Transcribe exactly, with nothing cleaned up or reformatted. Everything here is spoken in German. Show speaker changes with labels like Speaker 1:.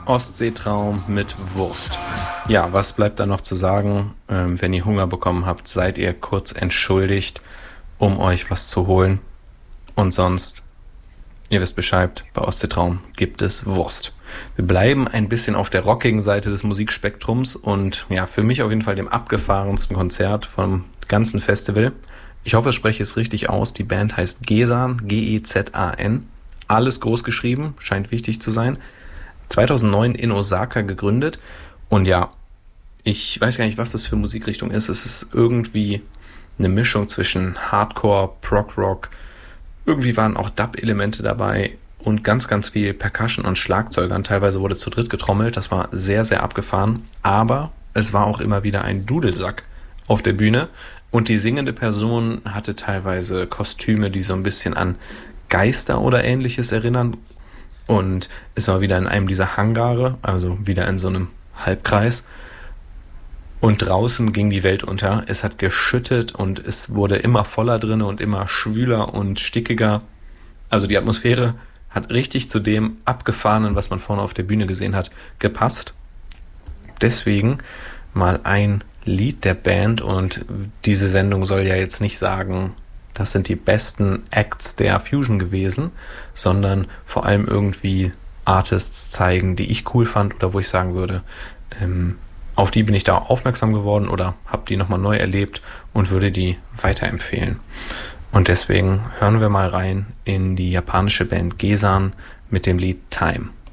Speaker 1: Ostseetraum mit Wurst. Ja, was bleibt da noch zu sagen? Ähm, wenn ihr Hunger bekommen habt, seid ihr kurz entschuldigt, um euch was zu holen. Und sonst, ihr wisst Bescheid, bei Ostseetraum gibt es Wurst. Wir bleiben ein bisschen auf der rockigen Seite des Musikspektrums und ja, für mich auf jeden Fall dem abgefahrensten Konzert vom ganzen Festival. Ich hoffe, ich spreche es richtig aus. Die Band heißt Gezan, G E Z A N. Alles groß geschrieben, scheint wichtig zu sein. zweitausendneun in Osaka gegründet. Und ja, ich weiß gar nicht, was das für Musikrichtung ist. Es ist irgendwie eine Mischung zwischen Hardcore, Prog-Rock. Irgendwie waren auch Dub-Elemente dabei und ganz, ganz viel Percussion und Schlagzeugern. Teilweise wurde zu dritt getrommelt. Das war sehr, sehr abgefahren. Aber es war auch immer wieder ein Dudelsack auf der Bühne. Und die singende Person hatte teilweise Kostüme, die so ein bisschen an Geister oder Ähnliches erinnern. Und es war wieder in einem dieser Hangare, also wieder in so einem Halbkreis. Und draußen ging die Welt unter. Es hat geschüttet und es wurde immer voller drin und immer schwüler und stickiger. Also die Atmosphäre hat richtig zu dem Abgefahrenen, was man vorne auf der Bühne gesehen hat, gepasst. Deswegen mal ein Lied der Band, und diese Sendung soll ja jetzt nicht sagen, das sind die besten Acts der Fusion gewesen, sondern vor allem irgendwie Artists zeigen, die ich cool fand oder wo ich sagen würde, ähm, auf die bin ich da aufmerksam geworden oder habe die nochmal neu erlebt und würde die weiterempfehlen. Und deswegen hören wir mal rein in die japanische Band Gezan mit dem Lied Time.